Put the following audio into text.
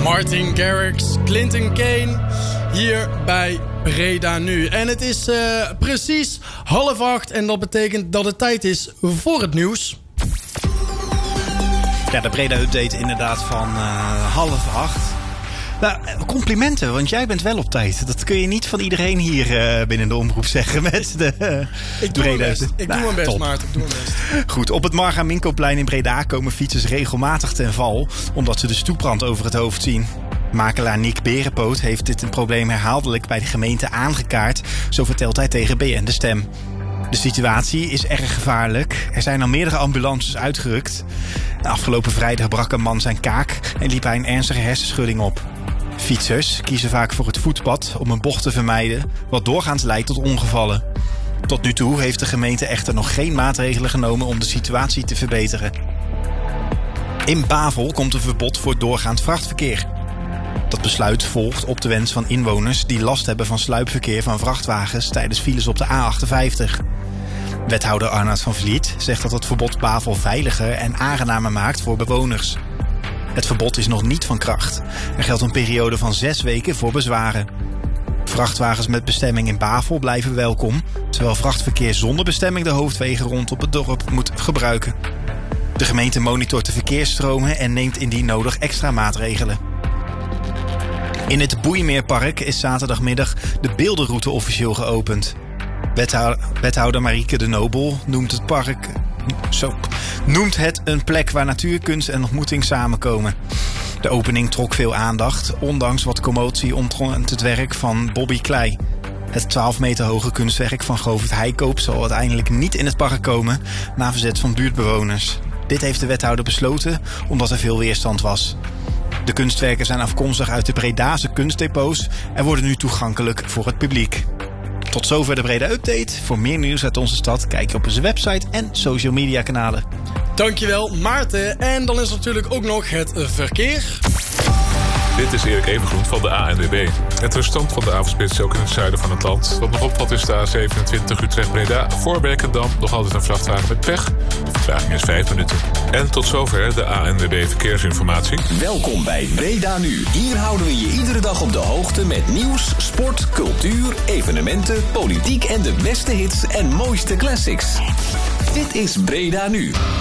Martin Garrix, Clinton Kane, hier bij Breda Nu. En het is precies 7:30 en dat betekent dat het tijd is voor het nieuws. Ja, de Breda-update inderdaad van 7:30. Nou, complimenten, want jij bent wel op tijd. Dat kun je niet van iedereen hier binnen de omroep zeggen met de Ik doe mijn best. Ik doe mijn best, Maarten. Ik doe mijn best. Goed, op het Marga Minkoplein in Breda komen fietsers regelmatig ten val, omdat ze de stoeprand over het hoofd zien. Makelaar Nick Berenpoot heeft dit een probleem herhaaldelijk bij de gemeente aangekaart. Zo vertelt hij tegen BN De Stem. De situatie is erg gevaarlijk. Er zijn al meerdere ambulances uitgerukt. Afgelopen vrijdag brak een man zijn kaak en liep hij een ernstige hersenschudding op. Fietsers kiezen vaak voor het voetpad om een bocht te vermijden, wat doorgaans leidt tot ongevallen. Tot nu toe heeft de gemeente echter nog geen maatregelen genomen om de situatie te verbeteren. In Bavel komt een verbod voor doorgaand vrachtverkeer. Dat besluit volgt op de wens van inwoners die last hebben van sluipverkeer van vrachtwagens tijdens files op de A58. Wethouder Arnoud van Vliet zegt dat het verbod Bavel veiliger en aangenamer maakt voor bewoners. Het verbod is nog niet van kracht. Er geldt een periode van 6 weken voor bezwaren. Vrachtwagens met bestemming in Bavel blijven welkom, terwijl vrachtverkeer zonder bestemming de hoofdwegen rondom het dorp moet gebruiken. De gemeente monitort de verkeersstromen en neemt indien nodig extra maatregelen. In het Boeimeerpark is zaterdagmiddag de beeldenroute officieel geopend. Wethouder Marieke de Nobel noemt het een plek waar natuurkunst en ontmoeting samenkomen. De opening trok veel aandacht, ondanks wat commotie omtrent het werk van Bobby Klei. Het 12 meter hoge kunstwerk van Govert Heikoop zal uiteindelijk niet in het park komen, na verzet van buurtbewoners. Dit heeft de wethouder besloten omdat er veel weerstand was. De kunstwerken zijn afkomstig uit de Bredase kunstdepots en worden nu toegankelijk voor het publiek. Tot zover de Breda Update. Voor meer nieuws uit onze stad kijk je op onze website en social media kanalen. Dankjewel, Maarten. En dan is natuurlijk ook nog het verkeer. Dit is Erik Evengroen van de ANWB. Het restant van de avondspits ook in het zuiden van het land. Wat nog opvalt is de A27 Utrecht-Breda. Voor Berkendam nog altijd een vrachtwagen met pech. De vertraging is 5 minuten. En tot zover de ANWB Verkeersinformatie. Welkom bij Breda Nu. Hier houden we je iedere dag op de hoogte met nieuws, sport, cultuur, evenementen, politiek en de beste hits en mooiste classics. Dit is Breda Nu.